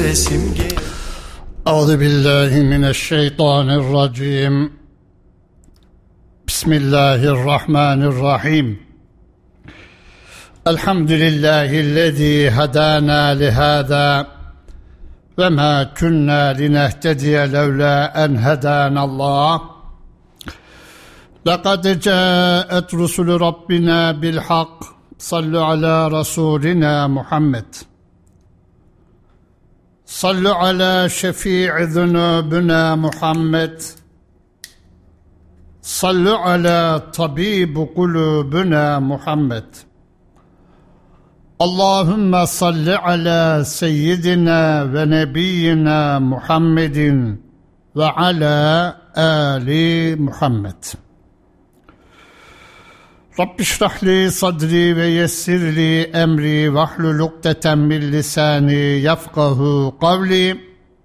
sesim gelir. Euzubillahimineşşeytanirracim. Bismillahirrahmanirrahim. Elhamdülillahillezî hedâna lihâzâ ve mâ kunnâ linehtediye levlâ en hedânallâh. Lekad câet rusulü Rabbina bilhak. Sallu ala Rasulina Muhammed. Sallu ala şefî'i zunubina Muhammed. Sallu ala tabibu kulubina Muhammed. Allahümme salli ala seyyidina ve nebiyyina Muhammedin ve ala ali Muhammed. Rabbi şrahli sadri ve yessirli emri ve ahlul ukdeten min lisani yefkahu kavli.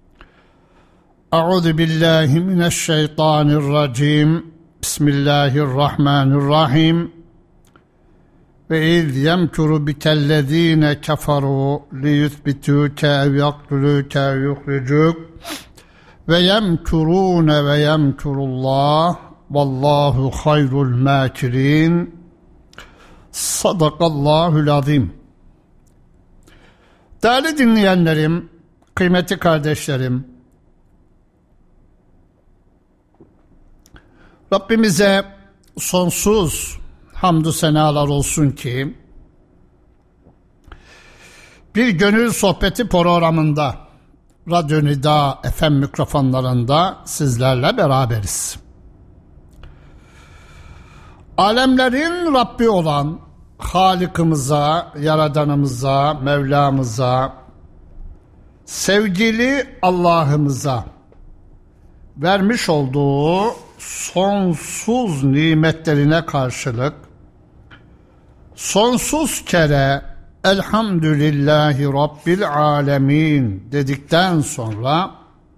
Euzu billahi mineşşeytanirracim. Bismillahirrahmanirrahim. Ve iz yemkuru bikellezine keferu liyuthbituke ev yaktuluke ev yuhricuk ve yemkurune ve yemkurullah vallahu hayrul makirin. Sadakallahul azim. Değerli dinleyenlerim, kıymetli kardeşlerim, Rabbimize sonsuz hamdü senalar olsun ki bir gönül sohbeti programında Radyo Nida FM mikrofonlarında sizlerle beraberiz. Alemlerin Rabbi olan Halık'ımıza, Yaradanımıza, Mevlamıza, sevgili Allah'ımıza vermiş olduğu sonsuz nimetlerine karşılık sonsuz kere Elhamdülillahi Rabbil Alemin dedikten sonra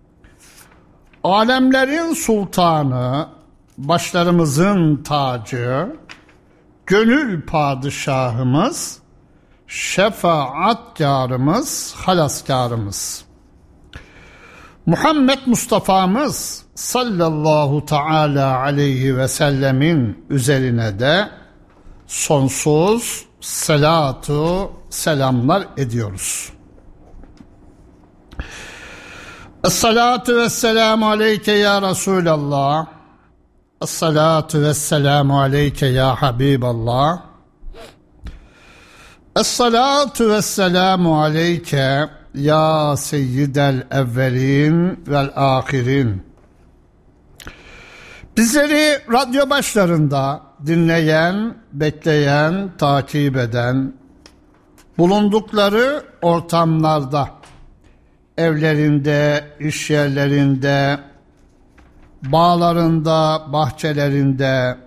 alemlerin sultanı, başlarımızın tacı, gönül padişahımız, şefaatkarımız, halaskarımız Muhammed Mustafa'mız sallallahu teala aleyhi ve sellemin üzerine de sonsuz selatu selamlar ediyoruz. Esselatu vesselamu aleyke ya Resulallah. Esselatu vesselamu aleyke ya Habiballah. Esselatu vesselamu aleyke ya seyyidel evvelin vel ahirin. Bizleri radyo başlarında dinleyen, bekleyen, takip eden, bulundukları ortamlarda, evlerinde, iş yerlerinde, bağlarında, bahçelerinde,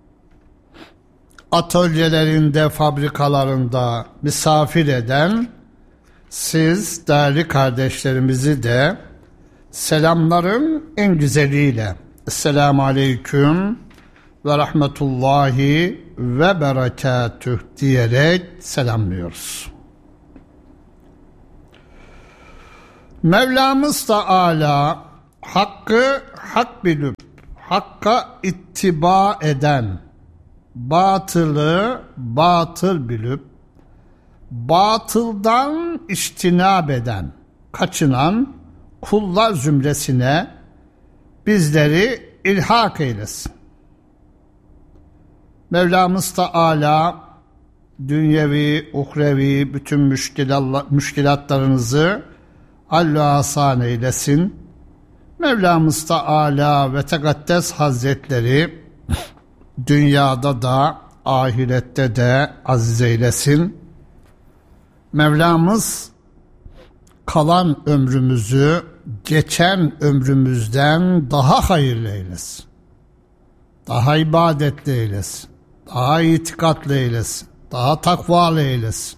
atölyelerinde, fabrikalarında misafir eden siz değerli kardeşlerimizi de selamların en güzeliyle Esselamu Aleyküm ve Rahmetullahi ve Berekatüh diyerek selamlıyoruz. Mevlamız Teala hakkı hak bilip hakka ittiba eden, batılı batıl bilip batıldan içtinab eden, kaçınan kullar zümresine bizleri ilhak eylesin. Mevlamız Teala dünyevi, uhrevi bütün müşkilatlarınızı hallü asan eylesin. Mevlamız Teala ve Tekaddes Hazretleri dünyada da ahirette de aziz eylesin. Mevlamız kalan ömrümüzü geçen ömrümüzden daha hayırlı eylesin. Daha ibadetli eylesin. Daha itikatlı eylesin. Daha takvalı eylesin.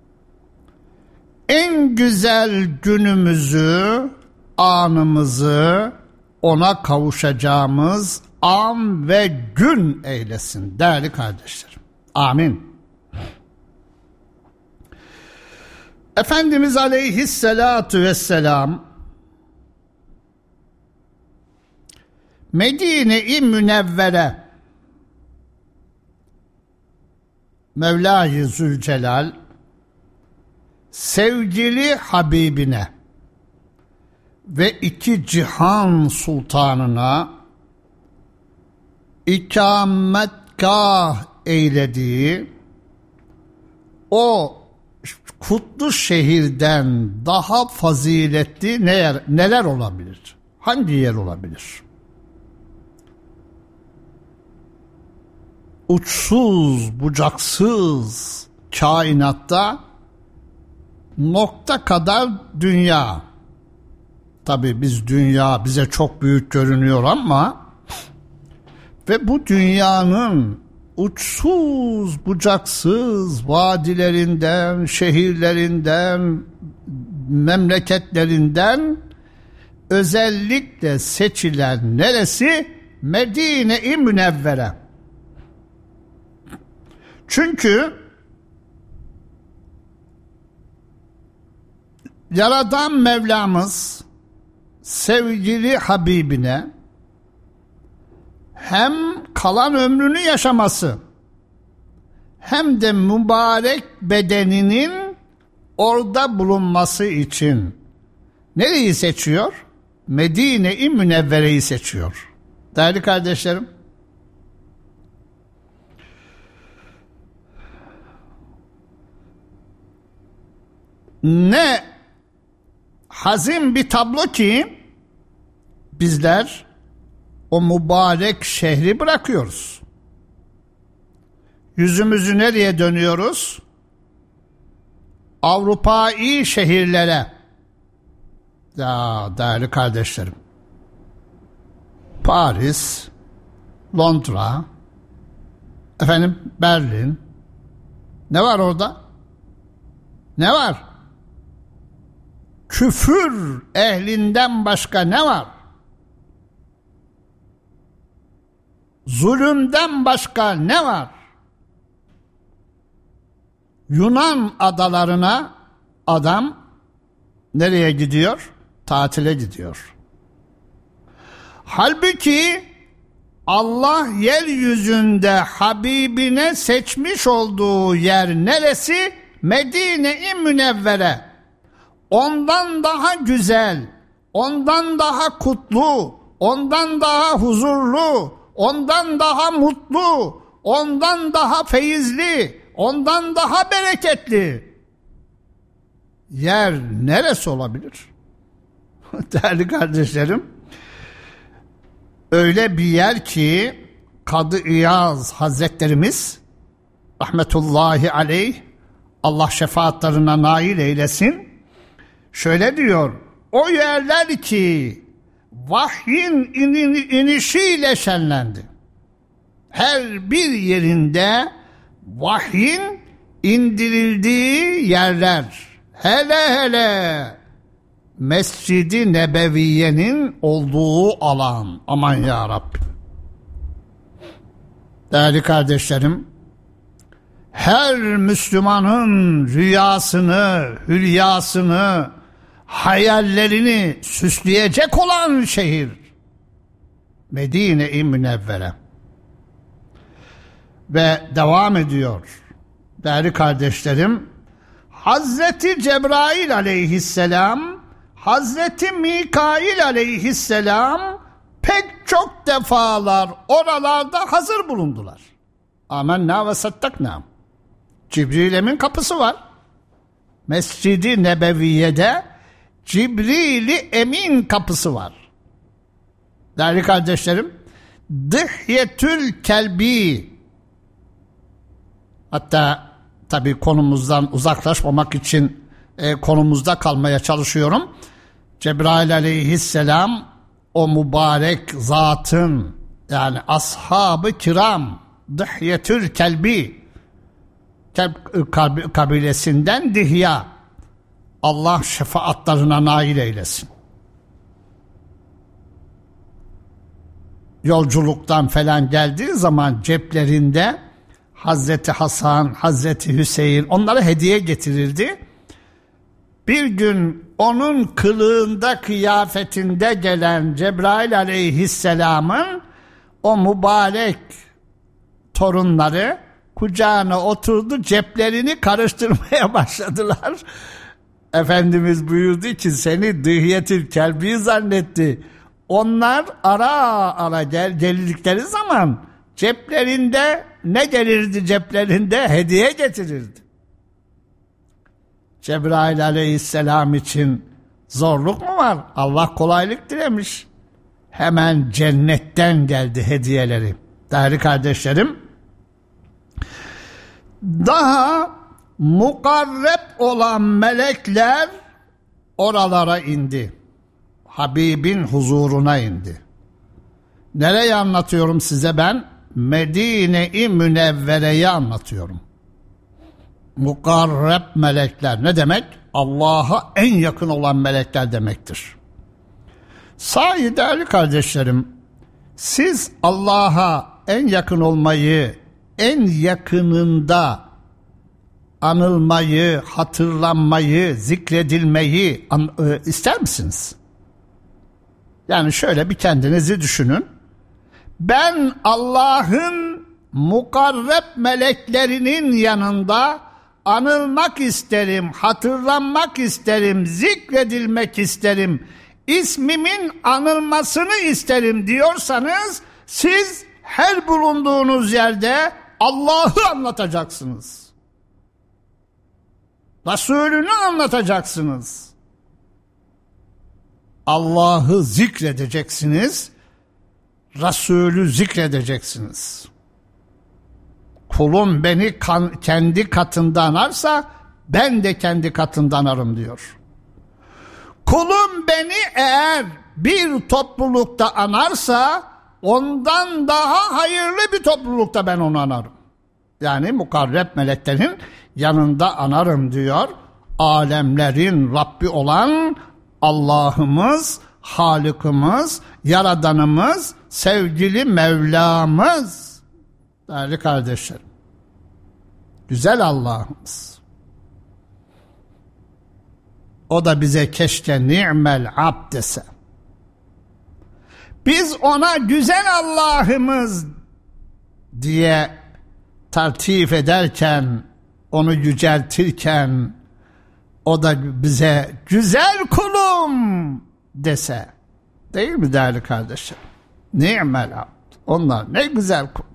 En güzel günümüzü, anımızı ona kavuşacağımız an ve gün eylesin değerli kardeşlerim. Amin. Efendimiz Aleyhisselatu Vesselam Medine-i Münevvere Mevla-i Zülcelal sevgili Habibine ve iki cihan sultanına ikametgah eylediği o kutlu şehirden daha faziletli neler olabilir? Hangi yer olabilir? Uçsuz bucaksız kainatta nokta kadar dünya. Tabii dünya bize çok büyük görünüyor ama ve bu dünyanın uçsuz bucaksız vadilerinden, şehirlerinden, memleketlerinden özellikle seçilen neresi? Medine-i Münevvere. Çünkü Yaradan Mevlamız sevgili Habibine hem kalan ömrünü yaşaması hem de mübarek bedeninin orada bulunması için nereyi seçiyor? Medine-i Münevvere'yi seçiyor. Değerli kardeşlerim, ne hazin bir tablo ki bizler o mübarek şehri bırakıyoruz. Yüzümüzü nereye dönüyoruz? Avrupa'yı şehirlere. Ya değerli kardeşlerim, Paris, Londra, Berlin, ne var orada? Ne var? Küfür ehlinden başka ne var? Zulümden başka ne var? Yunan adalarına adam nereye gidiyor? Tatile gidiyor. Halbuki Allah yeryüzünde Habibine seçmiş olduğu yer neresi? Medine-i Münevvere. Ondan daha güzel, ondan daha kutlu, ondan daha huzurlu, ondan daha mutlu, ondan daha feyizli, ondan daha bereketli yer neresi olabilir? Değerli kardeşlerim, öyle bir yer ki Kadı İyaz Hazretlerimiz rahmetullahi aleyh, Allah şefaatlerine nail eylesin, şöyle diyor: o yerler ki vahyin inişiyle şenlendi. Her bir yerinde vahyin indirildiği yerler, hele Mescid-i Nebeviye'nin olduğu alan. Aman ya Rabbi. Değerli kardeşlerim, her Müslümanın rüyasını, hülyasını, hayallerini süsleyecek olan şehir Medine-i Münevvere. Ve devam ediyor. Değerli kardeşlerim, Hazreti Cebrail aleyhisselam, Hazreti Mikail aleyhisselam pek çok defalar oralarda hazır bulundular. Amenna ve sattakna. Cibril Emin kapısı var. Mescid-i Nebeviye'de Cibril-i Emin kapısı var. Değerli kardeşlerim, Dihyetül Kelbi, hatta tabii konumuzdan uzaklaşmamak için konumuzda kalmaya çalışıyorum. Cebrail aleyhisselam o mübarek zatın, yani ashab-ı kiram, Dihyetül Kelbi kabilesinden Dihya, Allah şefaatlerine nail eylesin. Yolculuktan falan geldiği zaman ceplerinde Hazreti Hasan, Hazreti Hüseyin onlara hediye getirirdi. Bir gün onun kılığında, kıyafetinde gelen Cebrail aleyhisselamın o mübarek torunları kucağına oturdu, ceplerini karıştırmaya başladılar. Efendimiz buyurdu ki seni Dıhiyetül Kelbi zannetti. Onlar ara ara geldikleri zaman ceplerinde ne gelirdi, ceplerinde hediye getirirdi. Cebrail aleyhisselam için zorluk mu var? Allah kolaylık dilemiş. Hemen cennetten geldi hediyeleri. Değerli kardeşlerim, daha mukarreb olan melekler oralara indi. Habibin huzuruna indi. Nereye anlatıyorum size ben? Medine-i Münevvere'yi anlatıyorum. Mukarreb melekler ne demek? Allah'a en yakın olan melekler demektir. Sahi değerli kardeşlerim, siz Allah'a en yakın olmayı, en yakınında anılmayı, hatırlanmayı, zikredilmeyi ister misiniz? Yani şöyle bir kendinizi düşünün. Ben Allah'ın mukarreb meleklerinin yanında anılmak isterim, hatırlanmak isterim, zikredilmek isterim, ismimin anılmasını isterim diyorsanız siz her bulunduğunuz yerde Allah'ı anlatacaksınız. Resulünü anlatacaksınız. Allah'ı zikredeceksiniz, Resulü zikredeceksiniz. Kulum beni kendi katında anarsa ben de kendi katında anarım diyor. Kulum beni eğer bir toplulukta anarsa ondan daha hayırlı bir toplulukta ben onu anarım. Yani mukarreb meleklerin yanında anarım diyor. Alemlerin Rabbi olan Allah'ımız, Halık'ımız, Yaradanımız, sevgili Mevlamız. Değerli kardeşlerim, güzel Allah'ımız. O da bize keşke ni'mel abd dese. Biz ona güzel Allah'ımız diye tartif ederken, onu yüceltirken, o da bize güzel kulum dese. Değil mi değerli kardeşlerim? Ni'mel abd. Onlar ne güzel kuldu.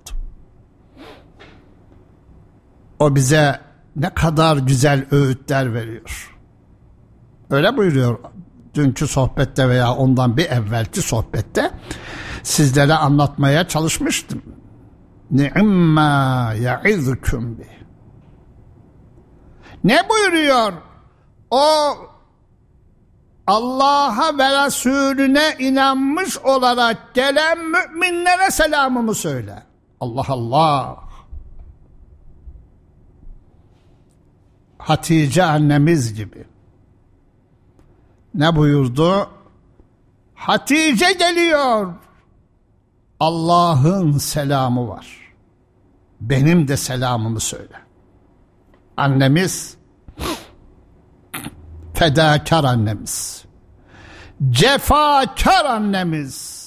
O bize ne kadar güzel öğütler veriyor. Öyle buyuruyor dünkü sohbette veya ondan bir evvelki sohbette sizlere anlatmaya çalışmıştım. Ni'mâ ya'izukum bih. Ne buyuruyor? O Allah'a ve Resulüne inanmış olarak gelen müminlere selamımı söyle. Allah Allah. Hatice annemiz gibi. Ne buyurdu? Hatice geliyor. Allah'ın selamı var. Benim de selamımı söyle. Annemiz, fedakar annemiz, cefakar annemiz,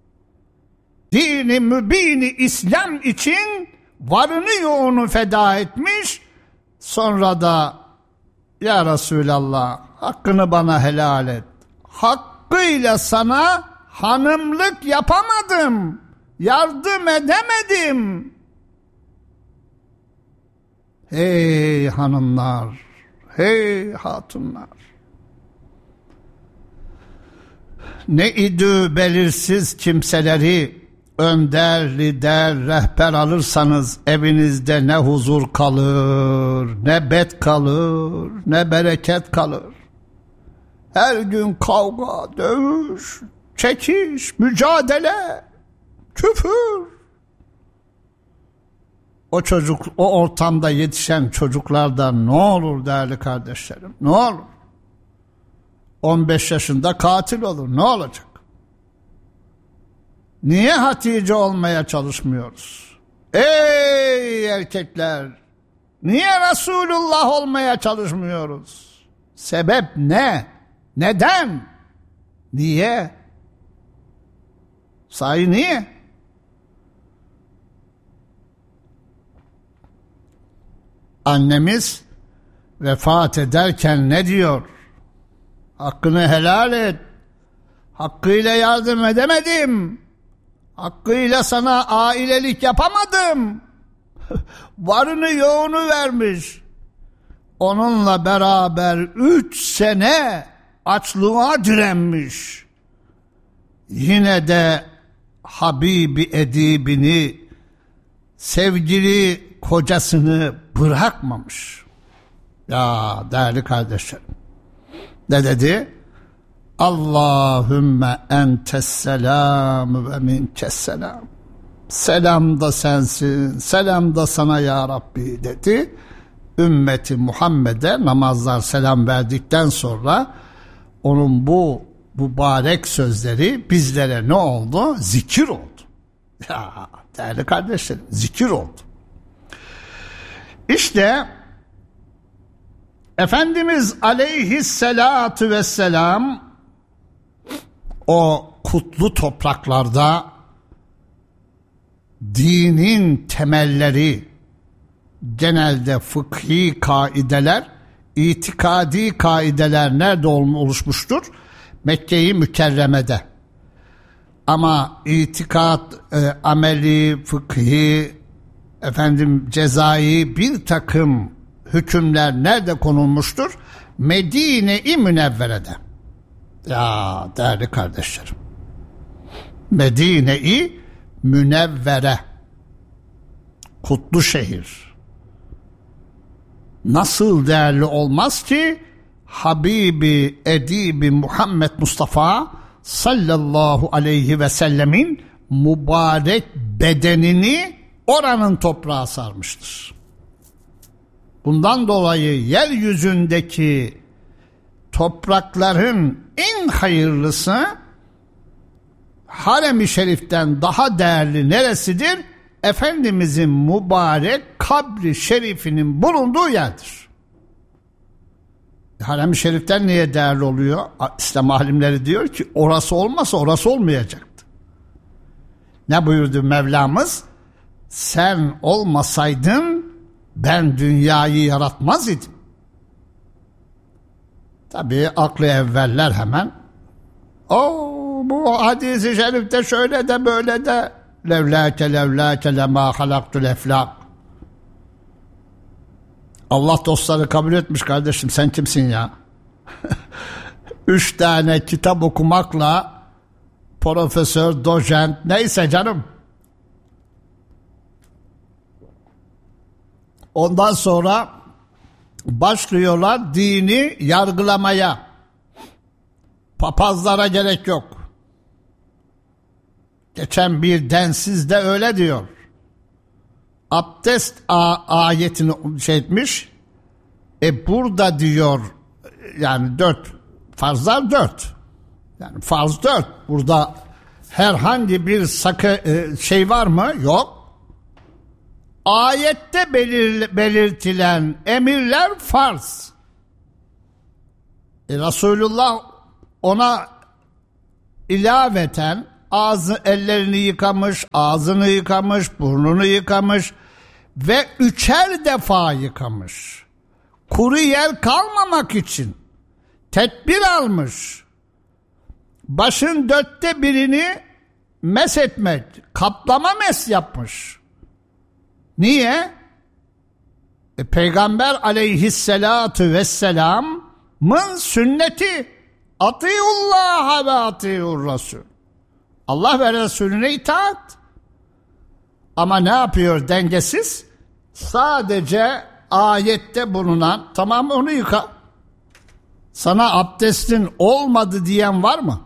dini mübini İslam için varını yoğunu feda etmiş, sonra da ya Resulallah hakkını bana helal et. Hakkıyla sana hanımlık yapamadım, yardım edemedim. Hey hanımlar, hey hatunlar. Ne idü belirsiz kimseleri önder, lider, rehber alırsanız evinizde ne huzur kalır, ne bet kalır, ne bereket kalır. Her gün kavga, dövüş, çekiş, mücadele, küfür. O ortamda yetişen çocuklardan ne olur değerli kardeşlerim, ne olur? 15 yaşında katil olur, ne olacak? Niye Hatice olmaya çalışmıyoruz? Ey erkekler! Niye Resulullah olmaya çalışmıyoruz? Sebep ne? Neden? Niye? Sahi niye? Annemiz vefat ederken ne diyor? Hakkını helal et. Hakkıyla yardım edemedim. Hakkıyla sana ailelik yapamadım. Varını yoğunu vermiş. Onunla beraber 3 sene açlığa direnmiş. Yine de Habibi edibini, sevgili kocasını bırakmamış. Ya değerli kardeşlerim, ne dedi? Allahümme entes selam ve minkes selam. Selam da sensin, selam da sana ya Rabbi dedi. Ümmeti Muhammed'e namazlar selam verdikten sonra onun bu mübarek sözleri bizlere ne oldu? Zikir oldu. Ya değerli kardeşlerim, zikir oldu. İşte Efendimiz aleyhissalatu vesselam o kutlu topraklarda dinin temelleri, genelde fıkhi kaideler, itikadi kaideler nerede oluşmuştur? Mekke-i Mükerreme'de. Ama itikat, ameli, fıkhi, cezai bir takım hükümler nerede konulmuştur? Medine-i Münevvere'de. Ya değerli kardeşlerim, Medine-i Münevvere, kutlu şehir. Nasıl değerli olmaz ki Habibi Edibi Muhammed Mustafa sallallahu aleyhi ve sellemin mübarek bedenini oranın toprağı sarmıştır. Bundan dolayı yeryüzündeki toprakların en hayırlısı Harem-i Şerif'ten daha değerli neresidir? Efendimizin mübarek kabri şerifinin bulunduğu yerdir. Harem-i Şerif'ten niye değerli oluyor? İslam alimleri diyor ki orası olmasa orası olmayacaktı. Ne buyurdu Mevlamız? Sen olmasaydın ben dünyayı yaratmaz idim. Tabii aklı evveller hemen bu hadis-i şerifte şöyle de böyle de levlâke lemâ halaktul eflâk. Allah dostları kabul etmiş kardeşim, sen kimsin ya? 3 tane kitap okumakla profesör, dojent neyse canım. Ondan sonra başlıyorlar dini yargılamaya. Papazlara gerek yok. Geçen bir densiz de öyle diyor. Abdest ayetini etmiş. Burada diyor yani 4 farzlar 4. Yani farz 4. Burada herhangi bir şey var mı? Yok. Ayette belirtilen emirler farz. Resulullah ona ilaveten ellerini yıkamış, ağzını yıkamış, burnunu yıkamış ve 3'er defa yıkamış. Kuru yer kalmamak için tedbir almış. Başın 1/4'ünü mes etmek, kaplama mes yapmış. Niye? Peygamber aleyhissalatu vesselam'ın sünneti atiullaha ve atiur rasul. Allah ve Resulüne itaat. Ama ne yapıyor dengesiz? Sadece ayette bulunan, tamam onu yıka. Sana abdestin olmadı diyen var mı?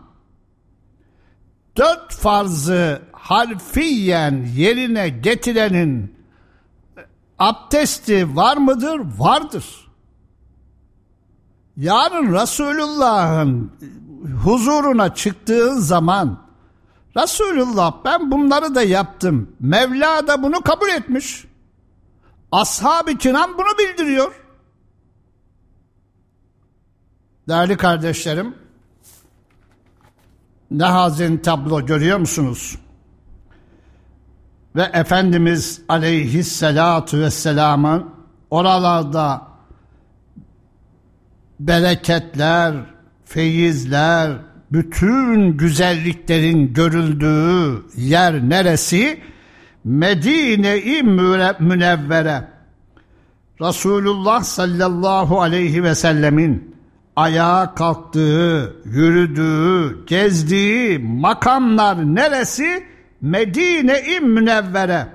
4 farzı harfiyen yerine getirenin abdesti var mıdır? Vardır. Yarın Resulullah'ın huzuruna çıktığın zaman Resulullah ben bunları da yaptım. Mevla da bunu kabul etmiş. Ashab-ı kiram bunu bildiriyor. Değerli kardeşlerim, ne hazin tablo görüyor musunuz? Ve Efendimiz aleyhissalatu vesselamın oralarda bereketler, feyizler, bütün güzelliklerin görüldüğü yer neresi? Medine-i Münevvere. Resulullah sallallahu aleyhi ve sellemin ayağa kalktığı, yürüdüğü, gezdiği makamlar neresi? Medine-i Münevvere.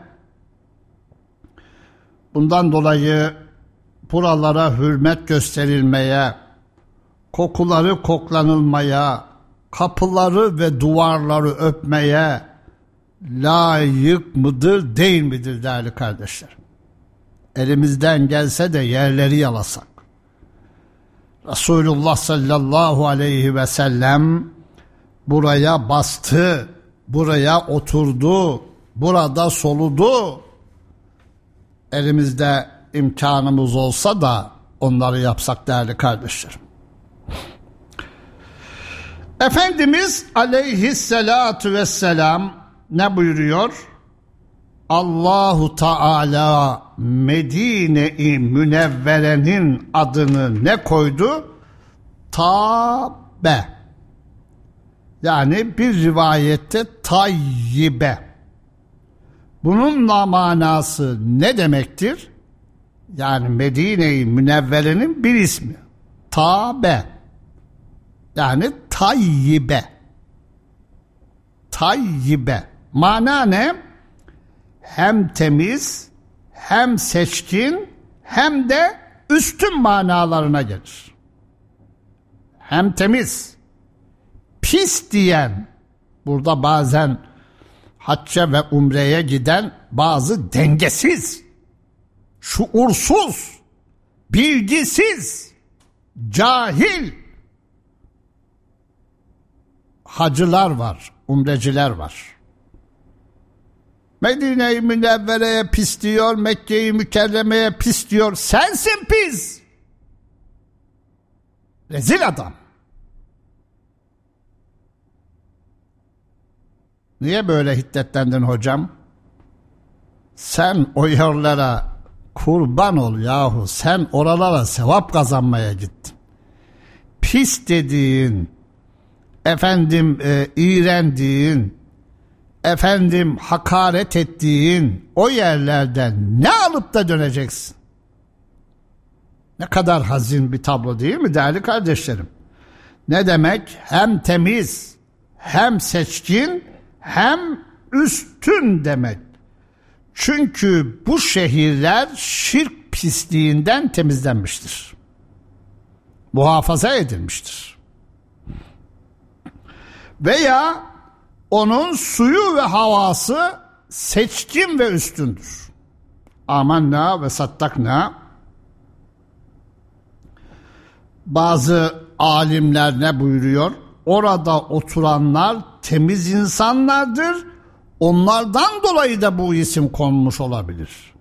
Bundan dolayı buralara hürmet gösterilmeye, kokuları koklanılmaya, kapıları ve duvarları öpmeye layık mıdır, değil midir değerli kardeşler? Elimizden gelse de yerleri yalasak. Resulullah sallallahu aleyhi ve sellem buraya bastı, buraya oturdu, burada soludu. Elimizde imkanımız olsa da onları yapsak değerli kardeşlerim. Efendimiz aleyhissalatu vesselam ne buyuruyor? Allahu Teala Medine-i Münevvere'nin adını ne koydu? Tabe. Yani bir rivayette tayyibe. Bununla manası ne demektir? Yani Medine-i Münevvere'nin bir ismi. Tabe. Yani tayyibe. Tayyibe. Mana ne? Hem temiz, hem seçkin, hem de üstün manalarına gelir. Hem temiz. Pis diyen, burada bazen hacca ve umreye giden bazı dengesiz, şuursuz, bilgisiz, cahil hacılar var, umreciler var. Medine-i Münevvere'ye pis diyor, Mekke-i Mükerreme'ye pis diyor. Sensin pis. Rezil adam. Niye böyle hiddetlendin hocam? Sen o yerlere kurban ol yahu. Sen oralara sevap kazanmaya gittin. Pis dediğin, iğrendiğin, hakaret ettiğin o yerlerden ne alıp da döneceksin? Ne kadar hazin bir tablo değil mi değerli kardeşlerim? Ne demek? Hem temiz, hem seçkin, hem üstün demek. Çünkü bu şehirler şirk pisliğinden temizlenmiştir. Muhafaza edilmiştir. Veya onun suyu ve havası seçkin ve üstündür. Amanna ve sattakna. Bazı alimler ne buyuruyor? Orada oturanlar temiz insanlardır. Onlardan dolayı da bu isim konmuş olabilir.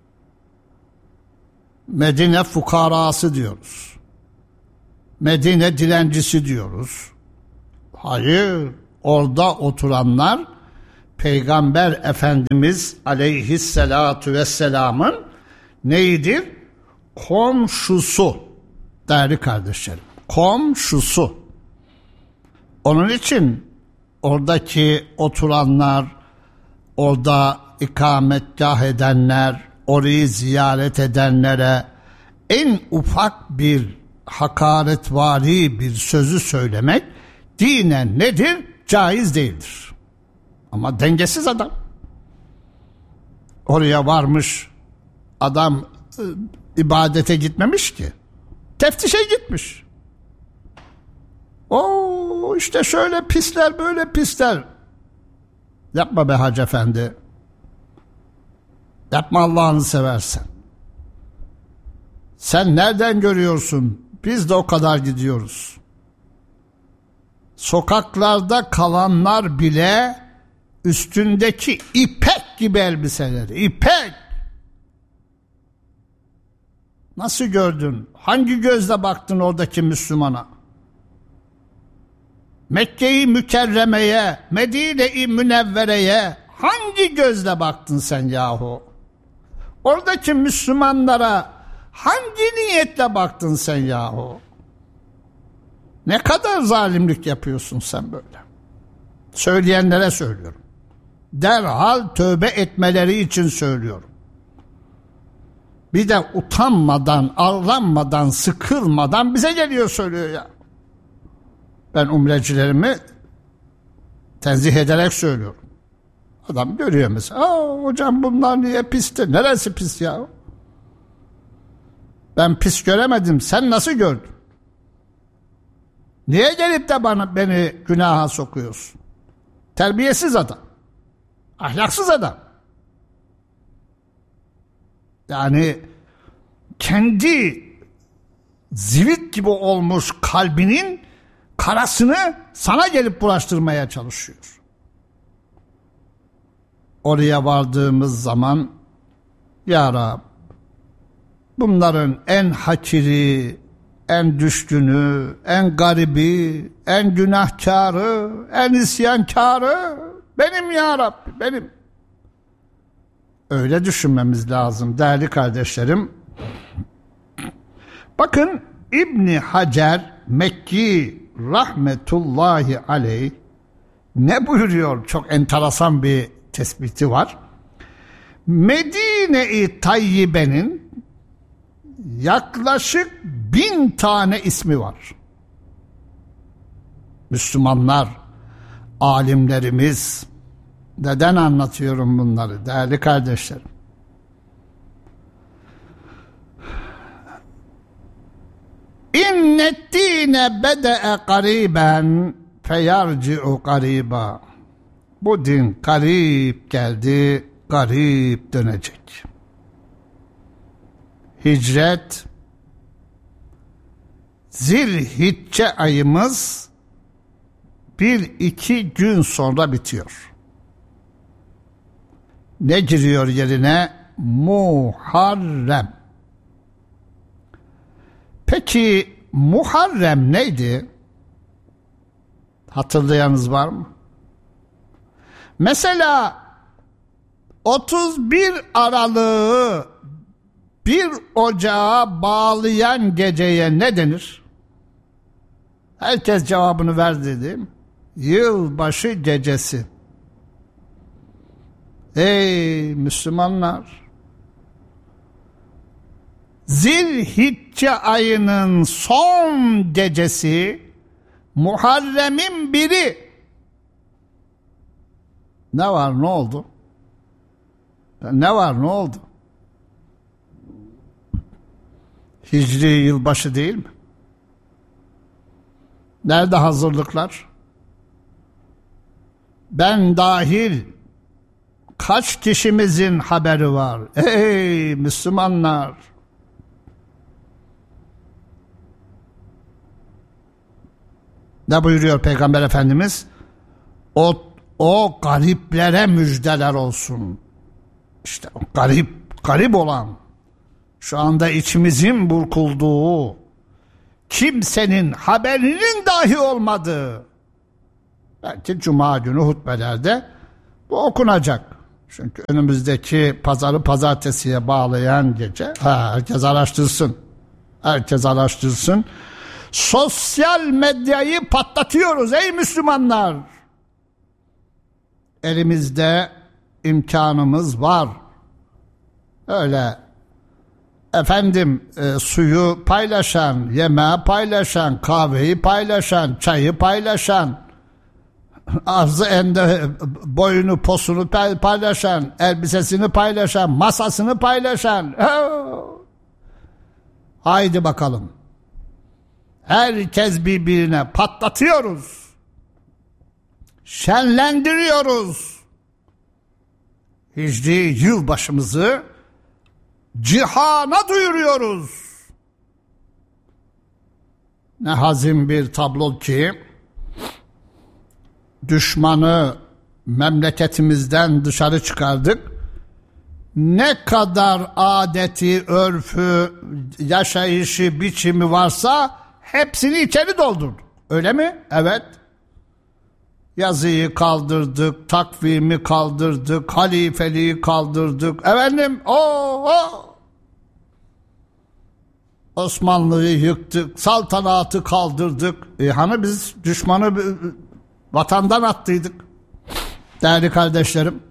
Medine fukarası diyoruz. Medine dilencisi diyoruz. Hayır, orada oturanlar Peygamber Efendimiz aleyhissalatu vesselamın neydir? Komşusu değerli kardeşlerim. Komşusu. Onun için oradaki oturanlar, orada ikametgah edenler, orayı ziyaret edenlere en ufak bir hakaretvari bir sözü söylemek dinen nedir? Caiz değildir. Ama dengesiz adam. Oraya varmış, adam ibadete gitmemiş ki. Teftişe gitmiş. O işte şöyle pisler, böyle pisler. Yapma be Hacı Efendi. Yapma Allah'ını seversen. Sen nereden görüyorsun? Biz de o kadar gidiyoruz. Sokaklarda kalanlar bile üstündeki ipek gibi elbiseleri. İpek. Nasıl gördün? Hangi gözle baktın oradaki Müslümana? Mekke-i Mükerreme'ye, Medine-i Münevvere'ye hangi gözle baktın sen yahu? Oradaki Müslümanlara hangi niyetle baktın sen yahu? Ne kadar zalimlik yapıyorsun sen böyle? Söyleyenlere söylüyorum. Derhal tövbe etmeleri için söylüyorum. Bir de utanmadan, arlanmadan, sıkılmadan bize geliyor söylüyor ya. Ben umrecilerimi tenzih ederek söylüyorum. Adam görüyor mesela. Hocam bunlar niye pisti? Neresi pis ya? Ben pis göremedim. Sen nasıl gördün? Niye gelip de beni günaha sokuyorsun? Terbiyesiz adam. Ahlaksız adam. Yani kendi zivit gibi olmuş kalbinin karasını sana gelip bulaştırmaya çalışıyor. Oraya vardığımız zaman ya Rab, bunların en hakiri, en düşkünü, en garibi, en günahkarı, en isyankarı benim ya Rabbi, benim. Öyle düşünmemiz lazım değerli kardeşlerim. Bakın İbni Hacer Mekki rahmetullahi aleyh ne buyuruyor? Çok enteresan bir tespiti var. Medine-i Tayyibe'nin yaklaşık 1000 tane ismi var. Müslümanlar, alimlerimiz, neden anlatıyorum bunları değerli kardeşlerim? İnneddîne bede'e gariben feyarci'u gariba. Bu din garip geldi, garip dönecek. Hicret, Zilhicce ayımız 1-2 gün sonra bitiyor. Ne giriyor yerine? Muharrem. Peki Muharrem neydi? Hatırlayanınız var mı? Mesela 31 Aralık'ı 1 Ocağa bağlayan geceye ne denir? Herkes cevabını verdi değil mi? Yılbaşı gecesi. Ey Müslümanlar! Zilhicce ayının son gecesi Muharrem'in 1'i. Ne var ne oldu? Ne var ne oldu? Hicri yılbaşı değil mi? Nerede hazırlıklar? Ben dahil kaç kişimizin haberi var? Ey Müslümanlar! Ne buyuruyor Peygamber Efendimiz? O gariplere müjdeler olsun. İşte o garip olan, şu anda içimizin burkulduğu, kimsenin haberinin dahi olmadığı, belki Cuma günü hutbelerde bu okunacak. Çünkü önümüzdeki pazarı pazartesiye bağlayan gece, herkes araştırsın. Herkes araştırsın. Sosyal medyayı patlatıyoruz ey Müslümanlar. Elimizde imkanımız var. Öyle suyu paylaşan, yemeği paylaşan, kahveyi paylaşan, çayı paylaşan, arzı ende boyunu posunu paylaşan, elbisesini paylaşan, masasını paylaşan. Haydi bakalım. Herkes birbirine patlatıyoruz. Şenlendiriyoruz. Hicri yılbaşımızı cihana duyuruyoruz. Ne hazin bir tablo ki düşmanı memleketimizden dışarı çıkardık. Ne kadar adeti, örfü, yaşayışı, biçimi varsa hepsini içeri doldurduk. Öyle mi? Evet. Yazıyı kaldırdık, takvimi kaldırdık, halifeliği kaldırdık. Efendim, Osmanlı'yı yıktık, saltanatı kaldırdık. Hani biz düşmanı vatandan attıydık. Değerli kardeşlerim,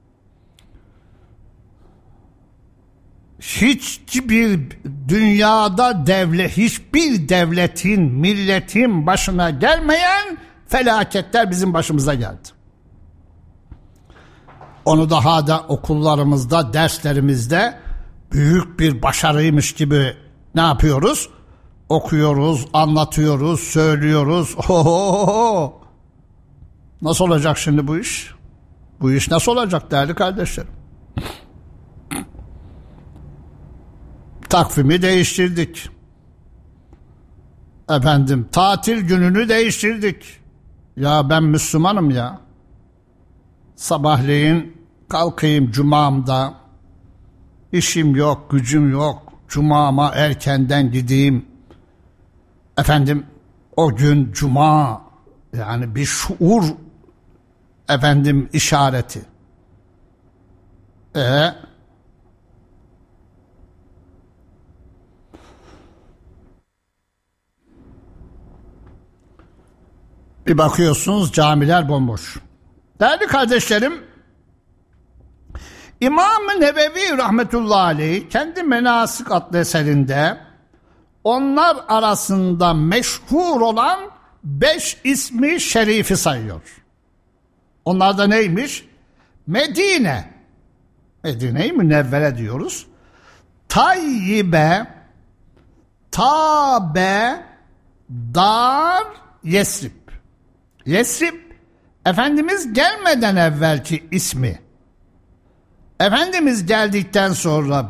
hiçbir dünyada hiçbir devletin, milletin başına gelmeyen felaketler bizim başımıza geldi. Onu daha da okullarımızda, derslerimizde büyük bir başarıymış gibi ne yapıyoruz? Okuyoruz, anlatıyoruz, söylüyoruz. Nasıl olacak şimdi bu iş? Bu iş nasıl olacak değerli kardeşlerim? Takvimi değiştirdik. Efendim, tatil gününü değiştirdik. Ya ben Müslümanım ya. Sabahleyin kalkayım cumamda. İşim yok, gücüm yok. Cumama erkenden gideyim. Efendim, o gün cuma, yani bir şuur işareti. Bir bakıyorsunuz camiler bomboş. Değerli kardeşlerim, İmam-ı Nevevi rahmetullahi aleyh kendi Menasik adlı eserinde onlar arasında meşhur olan 5 ismi şerifi sayıyor. Onlar da neymiş? Medine, Medine-i Münevvere diyoruz. Tayyibe, Tabe, Dar, Yesrib. Yesrib, Efendimiz gelmeden evvelki ismi. Efendimiz geldikten sonra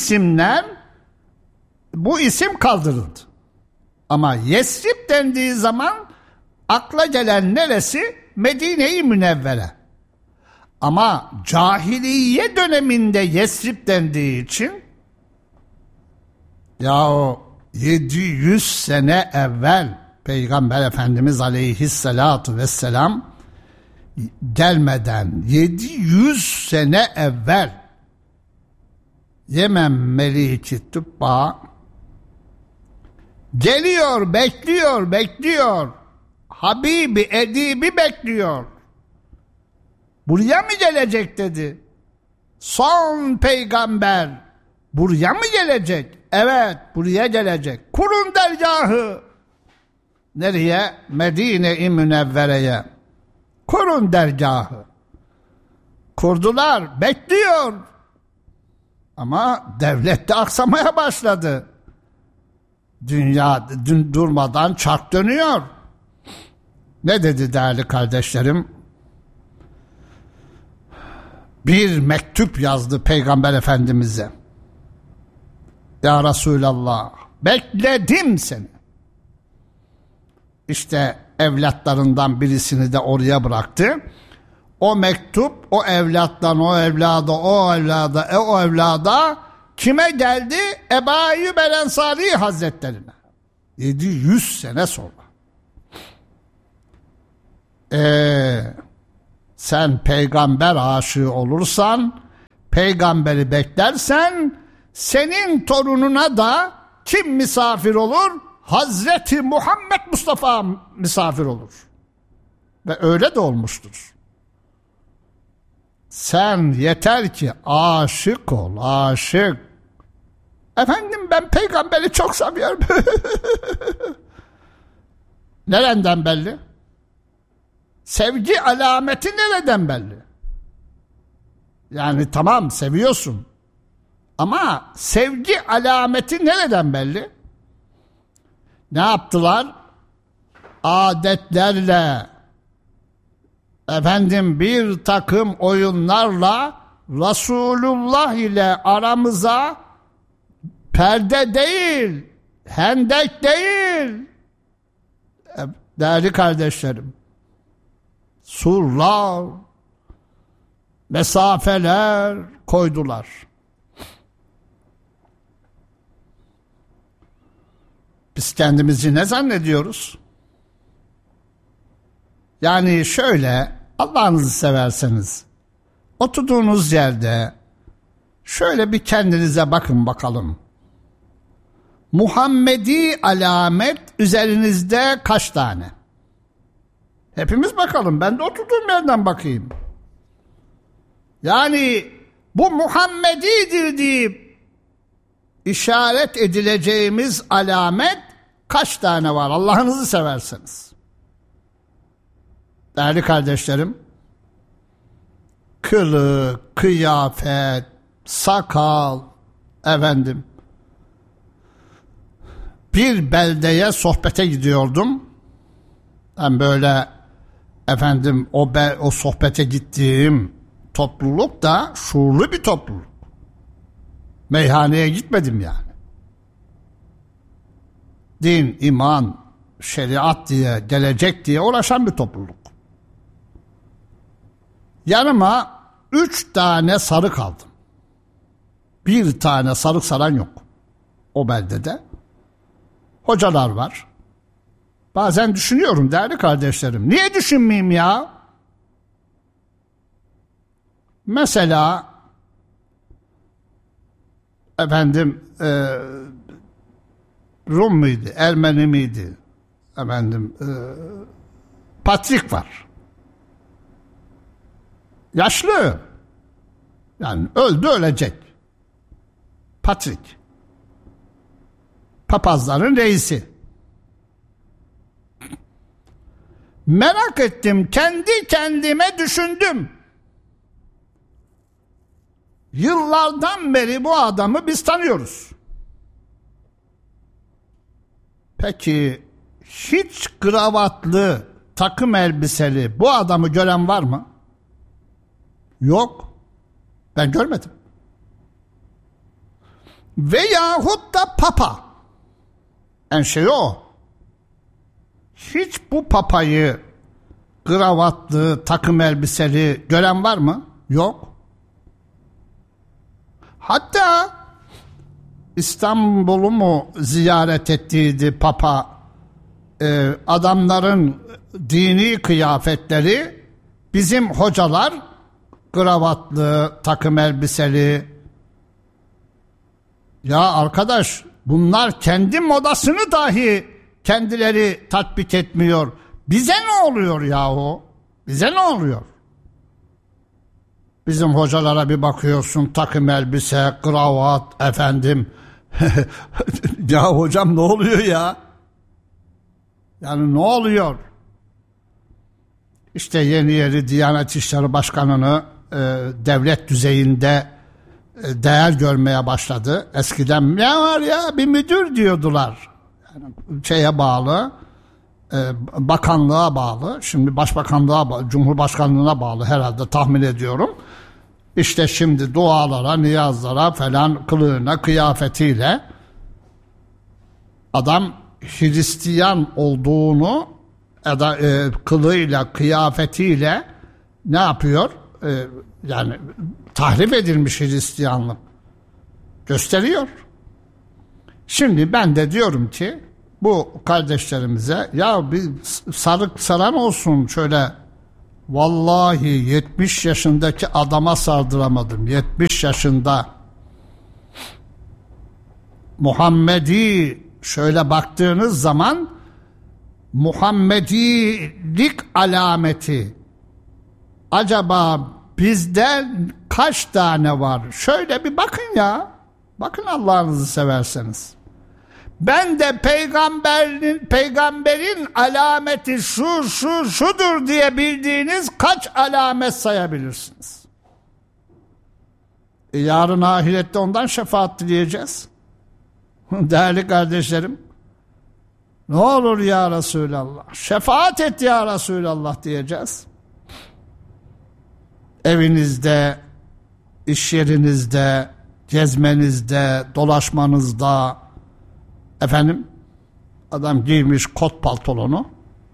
bu isim kaldırıldı. Ama Yesrib dendiği zaman akla gelen neresi? Medine-i Münevvere. Ama cahiliye döneminde Yesrib dendiği için yahu 700 sene evvel Peygamber Efendimiz aleyhissalatu vesselam gelmeden 700 sene evvel Yemen Meliki Tübba geliyor, bekliyor. Habibi, Edibi bekliyor. Buraya mı gelecek dedi. Son peygamber buraya mı gelecek? Evet, buraya gelecek. Kurun dergahı. Nereye? Medine-i Münevvere'ye. Kurun dergahı. Kurdular, bekliyor. Ama devlet de aksamaya başladı. Dünya durmadan çark dönüyor. Ne dedi değerli kardeşlerim? Bir mektup yazdı Peygamber Efendimiz'e. Ya Resulallah, bekledim seni. İşte evlatlarından birisini de oraya bıraktı. O mektup o evlattan o evlada kime geldi? Ebu Eyyub el-Ensari Hazretlerine. 700 sene sonra. Sen peygamber aşığı olursan, peygamberi beklersen, senin torununa da kim misafir olur? Hazreti Muhammed Mustafa misafir olur. Ve öyle de olmuştur. Sen yeter ki aşık ol, aşık. Efendim ben peygamberi çok seviyorum. Nereden belli? Sevgi alameti nereden belli? Yani tamam seviyorsun. Ama sevgi alameti nereden belli? Ne yaptılar? Adetlerle, bir takım oyunlarla Resulullah ile aramıza perde değil, hendek değil. Değerli kardeşlerim, surlar, mesafeler koydular. Biz kendimizi ne zannediyoruz? Yani şöyle, Allah'ınızı severseniz oturduğunuz yerde şöyle bir kendinize bakın bakalım. Muhammedi alamet üzerinizde kaç tane? Hepimiz bakalım. Ben de oturduğum yerden bakayım. Yani bu Muhammedidir deyip işaret edileceğimiz alamet kaç tane var? Allah'ınızı severseniz. Değerli kardeşlerim, kılık, kıyafet, sakal, bir beldeye sohbete gidiyordum. Ben böyle o sohbete gittiğim topluluk da şuurlu bir topluluk. Meyhaneye gitmedim yani. Din, iman, şeriat diye, gelecek diye uğraşan bir topluluk. Yanıma 3 tane sarık aldım. Bir tane sarık saran yok o beldede. Hocalar var. Bazen düşünüyorum değerli kardeşlerim. Niye düşünmeyeyim ya? Mesela Rum muydu? Ermeni miydi? Patrik var. Yaşlı. Yani öldü ölecek. Patrik. Papazların reisi. Merak ettim, kendi kendime düşündüm. Yıllardan beri bu adamı biz tanıyoruz. Peki hiç kravatlı, takım elbiseli bu adamı gören var mı? Yok. Ben görmedim. Veyahut da papa. En şey o. Hiç bu papayı kravatlı, takım elbiseli gören var mı? Yok. Hatta İstanbul'u mu ziyaret ettiydi papa? Adamların dini kıyafetleri, bizim hocalar kravatlı, takım elbiseli. Ya arkadaş, bunlar kendi modasını dahi kendileri tatbik etmiyor. Bize ne oluyor yahu? Bize ne oluyor? Bizim hocalara bir bakıyorsun, takım elbise, kravat, Ya hocam ne oluyor ya? Yani ne oluyor? İşte yeni Diyanet İşleri Başkanı'nı devlet düzeyinde değer görmeye başladı. Eskiden ne var ya, bir müdür diyordular. Yani şeye bağlı, bakanlığa bağlı. Şimdi başbakanlığa bağlı, cumhurbaşkanlığına bağlı herhalde, tahmin ediyorum. İşte şimdi dualara, niyazlara falan, kılığına, kıyafetiyle adam Hristiyan olduğunu kılığıyla, kıyafetiyle ne yapıyor? Yani tahrip edilmiş Hristiyanlık gösteriyor. Şimdi ben de diyorum ki bu kardeşlerimize, ya bir sarık saran olsun şöyle. Vallahi 70 yaşındaki adama sardıramadım. 70 yaşında. Muhammedi şöyle baktığınız zaman Muhammedilik alameti acaba bizden kaç tane var? Şöyle bir bakın ya. Bakın Allah'ınızı severseniz. Ben de peygamberin alameti şudur diye bildiğiniz kaç alamet sayabilirsiniz? Yarın ahirette ondan şefaat dileyeceğiz. Değerli kardeşlerim, ne olur ya Resulallah, şefaat et ya Resulallah diyeceğiz. Evinizde, iş yerinizde, gezmenizde, dolaşmanızda, adam giymiş kot pantolonu,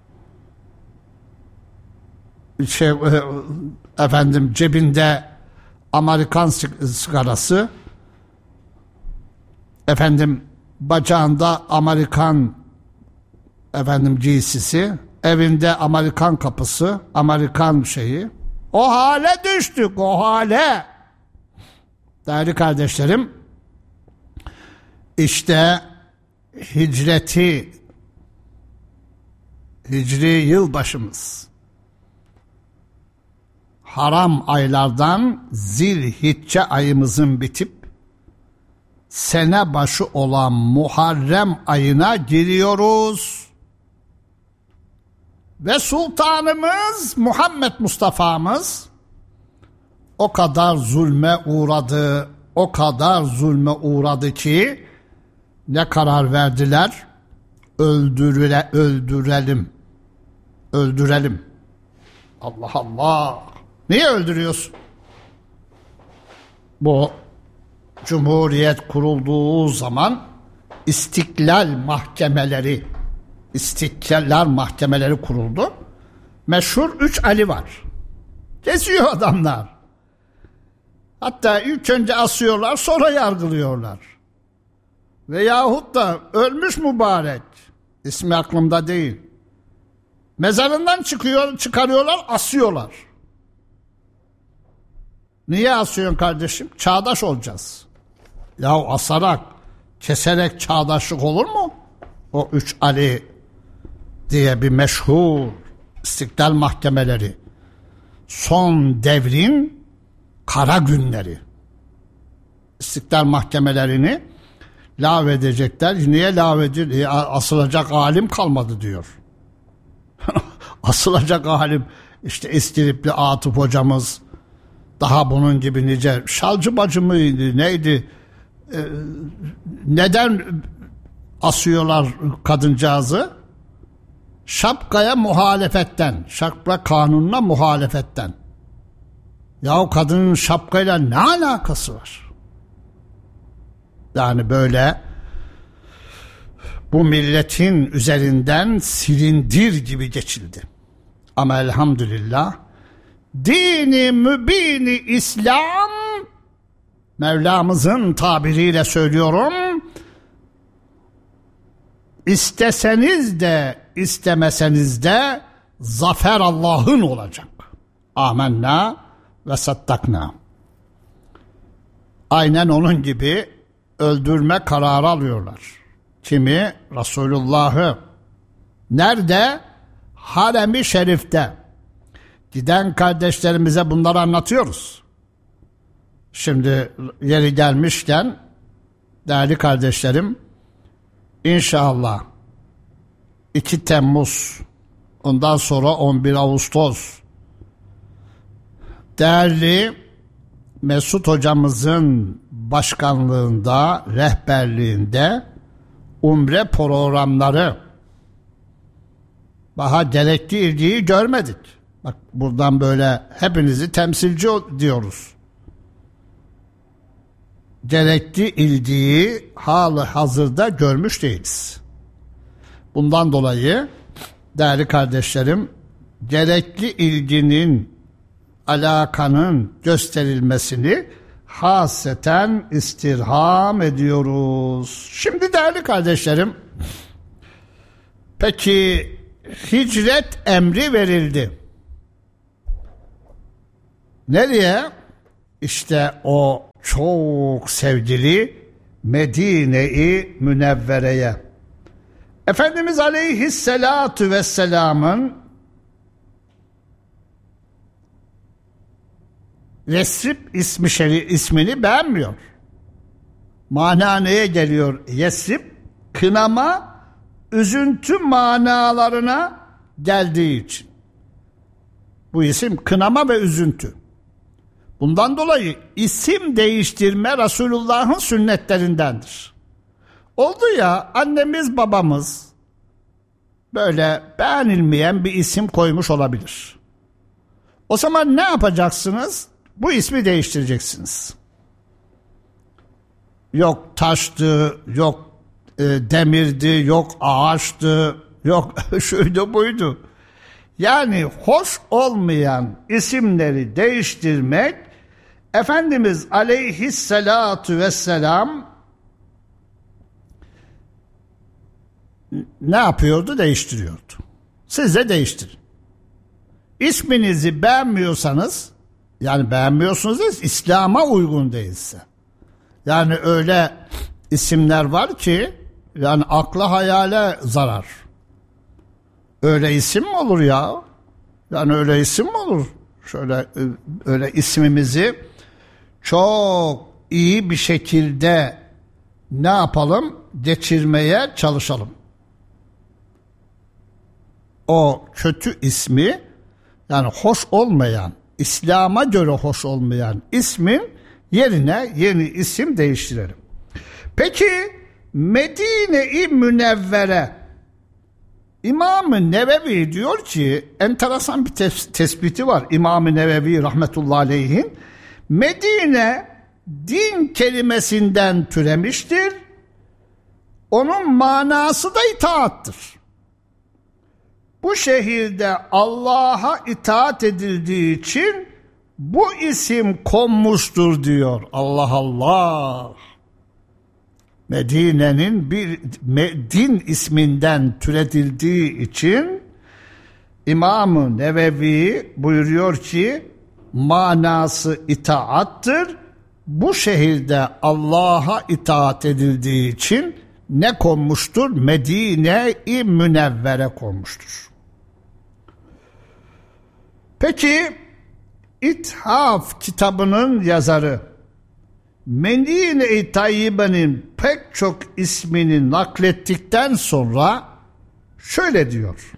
cebinde Amerikan sigarası, bacağında Amerikan giysisi, evinde Amerikan kapısı, Amerikan şeyi. O hale düştük, o hale. Değerli kardeşlerim, işte Hicri yılbaşımız. Haram aylardan Zilhicce ayımızın bitip sene başı olan Muharrem ayına giriyoruz. Ve sultanımız Muhammed Mustafa'mız o kadar zulme uğradı ki ne karar verdiler? Öldürelim. Allah Allah. Niye öldürüyorsun? Bu Cumhuriyet kurulduğu zaman istiklal mahkemeleri kuruldu. Meşhur 3 Ali var. Geziyor adamlar. Hatta ilk önce asıyorlar, sonra yargılıyorlar. Veyahut da ölmüş mübarek, ismi aklımda değil, mezarından çıkarıyorlar, asıyorlar. Niye asıyorsun kardeşim? Çağdaş olacağız. Ya asarak, keserek çağdaşlık olur mu? O 3 Ali diye bir meşhur istiklal mahkemeleri. Son devrin kara günleri. İstiklal mahkemelerini lağvedecekler. Niye lağvedecek? Asılacak alim kalmadı diyor. Asılacak alim işte İstiripli Atıf hocamız, daha bunun gibi nice Şalcı bacı mıydı neydi? Neden asıyorlar kadıncağızı? Şapka kanununa muhalefetten. Ya kadının şapkayla ne alakası var? Yani böyle bu milletin üzerinden silindir gibi geçildi. Ama elhamdülillah dini mübini İslam, Mevlamızın tabiriyle söylüyorum, isteseniz de istemeseniz de zafer Allah'ın olacak. Amenna ve sattakna. Aynen onun gibi öldürme kararı alıyorlar. Kimi? Resulullah'ı. Nerede? Harem-i Şerif'te. Giden kardeşlerimize bunları anlatıyoruz. Şimdi yeri gelmişken değerli kardeşlerim, İnşallah 2 Temmuz, ondan sonra 11 Ağustos, değerli Mesut hocamızın başkanlığında, rehberliğinde umre programları, daha gerekli ilgiyi görmedik. Bak buradan böyle hepinizi temsilci diyoruz. Gerekli ilgiyi halı hazırda görmüş değiliz. Bundan dolayı değerli kardeşlerim, gerekli ilginin, alakanın gösterilmesini haseten istirham ediyoruz. Şimdi değerli kardeşlerim, peki hicret emri verildi. Nereye? İşte o çok sevgili Medine-i Münevvere'ye. Efendimiz Aleyhisselatu Vesselam'ın Yesrib ismini beğenmiyor. Mana neye geliyor? Yesrib, kınama, üzüntü manalarına geldiği için. Bu isim kınama ve üzüntü. Bundan dolayı isim değiştirme Resulullah'ın sünnetlerindendir. Oldu ya, annemiz babamız böyle beğenilmeyen bir isim koymuş olabilir. O zaman ne yapacaksınız? Bu ismi değiştireceksiniz. Yok taştı, yok demirdi, yok ağaçtı, yok şuydu buydu. Yani hoş olmayan isimleri değiştirmek, Efendimiz Aleyhisselatu Vesselam ne yapıyordu? Değiştiriyordu. Siz de değiştirin. İsminizi beğenmiyorsanız, yani beğenmiyorsunuz değil, İslam'a uygun değilse. Yani öyle isimler var ki yani akla hayale zarar. Öyle isim mi olur ya? Yani öyle isim mi olur? Şöyle öyle ismimizi çok iyi bir şekilde ne yapalım? Geçirmeye çalışalım. O kötü ismi, yani hoş olmayan, İslam'a göre hoş olmayan ismin yerine yeni isim değiştirelim. Peki Medine-i Münevvere, İmam-ı Nevevi diyor ki, enteresan bir tespiti var İmam-ı Nevevi rahmetullahi aleyhin. Medine din kelimesinden türemiştir. Onun manası da itaattır. Bu şehirde Allah'a itaat edildiği için bu isim konmuştur diyor. Allah Allah. Medine'nin bir din isminden türetildiği için İmam-ı Nevevi buyuruyor ki manası itaattır. Bu şehirde Allah'a itaat edildiği için ne konmuştur? Medine-i Münevvere konmuştur. Peki İthaf kitabının yazarı Medine-i Tayyibe'nin pek çok ismini naklettikten sonra şöyle diyor.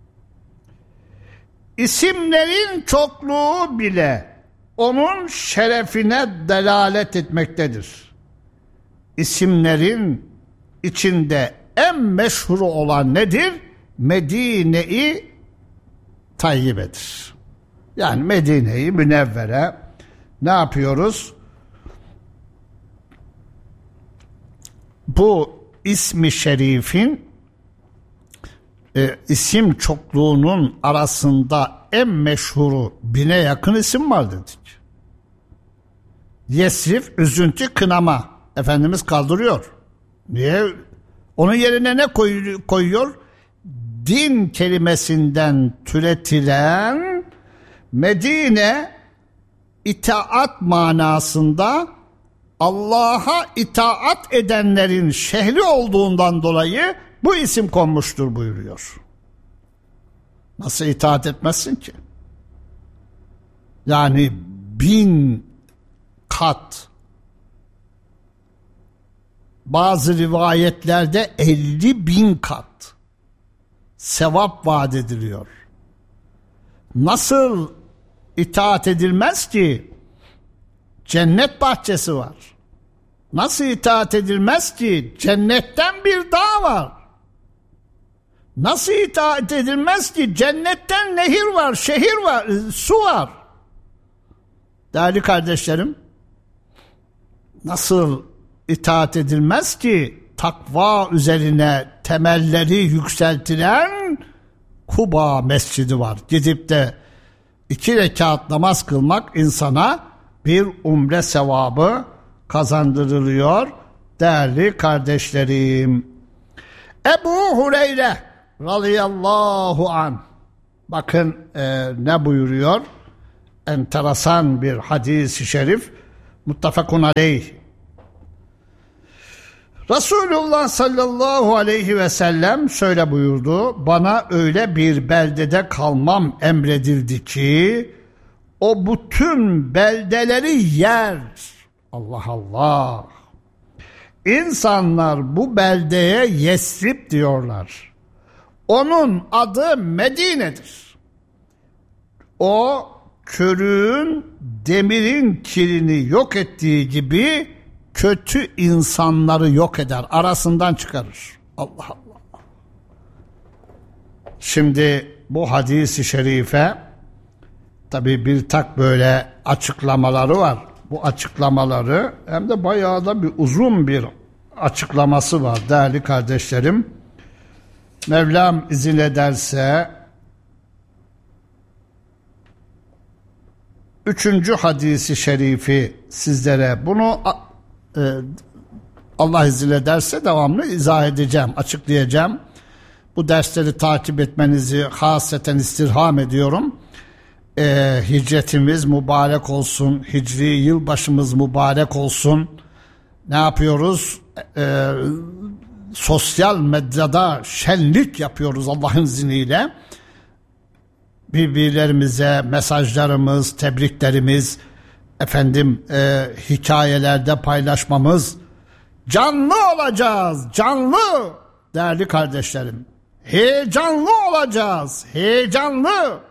İsimlerin çokluğu bile onun şerefine delalet etmektedir. İsimlerin içinde en meşhuru olan nedir? Medine-i Tayyibe'dir. Yani Medine-i Münevvere ne yapıyoruz? Bu ismi şerifin isim çokluğunun arasında en meşhuru 1000'e yakın isim var dedik. Yesrif, üzüntü, kınama. Efendimiz kaldırıyor. Niye? Onun yerine ne koyuyor? Din kelimesinden türetilen Medine itaat manasında Allah'a itaat edenlerin şehri olduğundan dolayı bu isim konmuştur buyuruyor. Nasıl itaat etmezsin ki? Yani 1000 kat, bazı rivayetlerde 50.000 kat sevap vaat ediliyor. Nasıl itaat edilmez ki? Cennet bahçesi var. Nasıl itaat edilmez ki? Cennetten bir dağ var. Nasıl itaat edilmez ki? Cennetten nehir var, şehir var, su var. Değerli kardeşlerim, nasıl itaat edilmez ki? Takva üzerine temelleri yükseltilen Kuba Mescidi var. Gidip de 2 rekat namaz kılmak insana bir umre sevabı kazandırılıyor değerli kardeşlerim. Ebu Hureyre radıyallahu anh, bakın ne buyuruyor? Enteresan bir hadis-i şerif, muttefakun aleyh. Resulullah sallallahu aleyhi ve sellem şöyle buyurdu: bana öyle bir beldede kalmam emredildi ki o bütün beldeleri yer. Allah Allah. İnsanlar bu beldeye Yesrib diyorlar. Onun adı Medine'dir. O körüğün demirin kirini yok ettiği gibi kötü insanları yok eder, arasından çıkarır. Allah Allah. Şimdi bu hadis-i şerife tabi bir tak böyle açıklamaları var. Bu açıklamaları hem de bayağı da bir uzun bir açıklaması var değerli kardeşlerim. Mevlam izin ederse 3. hadisi şerifi sizlere, bunu Allah izin ederse devamlı izah edeceğim, açıklayacağım. Bu dersleri takip etmenizi hasreten istirham ediyorum. Hicretimiz mübarek olsun. Hicri yılbaşımız mübarek olsun. Ne yapıyoruz? Sosyal medyada şenlik yapıyoruz Allah'ın izniyle. Birbirlerimize mesajlarımız, tebriklerimiz, hikayelerde paylaşmamız, canlı olacağız, canlı değerli kardeşlerim. Heyecanlı olacağız, heyecanlı.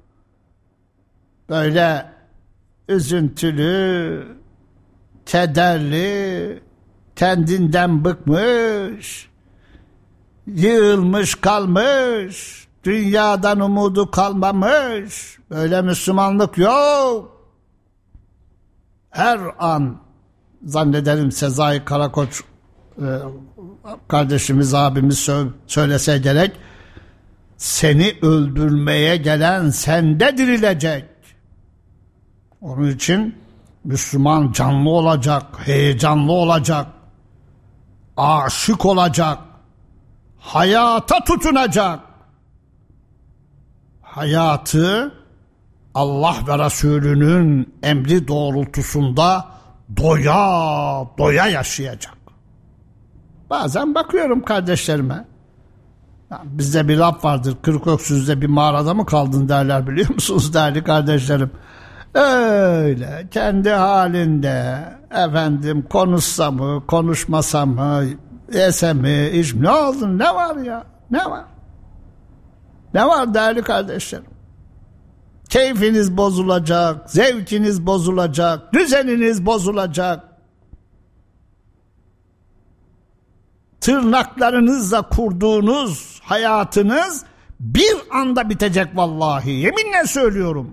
Böyle üzüntülü, kederli, kendinden bıkmış, yığılmış kalmış, dünyadan umudu kalmamış. Böyle Müslümanlık yok. Her an zannederim Sezai Karakoç kardeşimiz, abimiz söylese gerek, seni öldürmeye gelen sende dirilecek. Onun için Müslüman canlı olacak, heyecanlı olacak, aşık olacak, hayata tutunacak. Hayatı Allah ve Resulünün emri doğrultusunda doya doya yaşayacak. Bazen bakıyorum kardeşlerime. Bizde bir laf vardır. Kırk öksüzde bir mağarada mı kaldın derler, biliyor musunuz değerli kardeşlerim? Öyle kendi halinde konuşsa mı konuşmasa mı, yese mi iş, ne oldu, ne var ya, ne var? Ne var değerli kardeşlerim? Keyfiniz bozulacak, zevkiniz bozulacak, düzeniniz bozulacak. Tırnaklarınızla kurduğunuz hayatınız bir anda bitecek vallahi. Yeminle söylüyorum.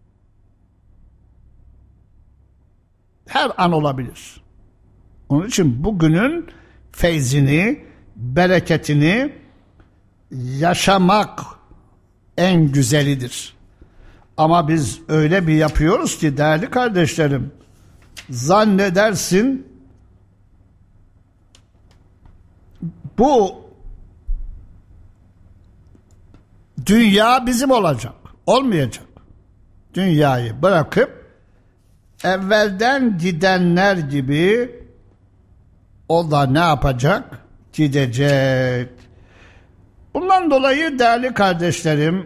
Her an olabilir. Onun için bugünün feyzini, bereketini yaşamak en güzelidir. Ama biz öyle bir yapıyoruz ki değerli kardeşlerim, zannedersin bu dünya bizim olacak. Olmayacak. Dünyayı bırakıp evvelden gidenler gibi o da ne yapacak? Gidecek. Bundan dolayı değerli kardeşlerim,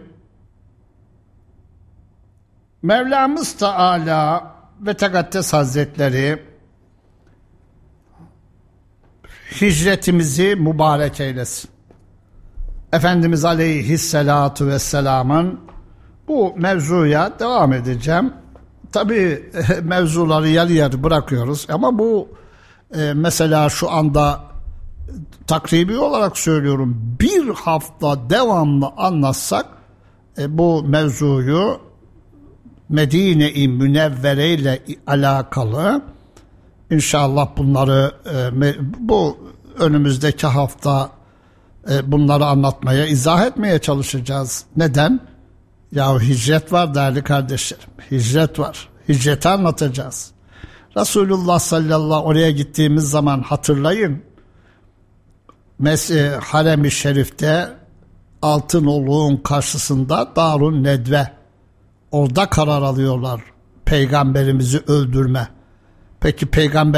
Mevlamız Teala ve Tekaddes Hazretleri hicretimizi mübarek eylesin. Efendimiz Aleyhisselatu Vesselam'ın bu mevzuya devam edeceğim. Tabii mevzuları yarı yarı bırakıyoruz ama bu mesela şu anda takribi olarak söylüyorum, bir hafta devamlı anlatsak bu mevzuyu, Medine-i Münevvere ile alakalı inşallah bunları bu önümüzdeki hafta bunları anlatmaya, izah etmeye çalışacağız. Neden? Ya hicret var değerli kardeşlerim. Hicret var. Hicreti anlatacağız. Resulullah sallallahu oraya gittiğimiz zaman hatırlayın. Harem-i Şerif'te Altınoluk'un karşısında Darun Nedve. Orada karar alıyorlar peygamberimizi öldürme. Peki peygamber